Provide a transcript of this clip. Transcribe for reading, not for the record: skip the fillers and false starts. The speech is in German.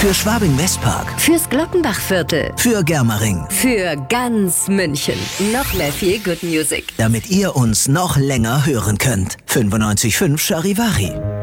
Für Schwabing-Westpark. Fürs Glockenbachviertel. Für Germering. Für ganz München. Noch mehr viel Good Music. Damit ihr uns noch länger hören könnt. 95.5 Charivari.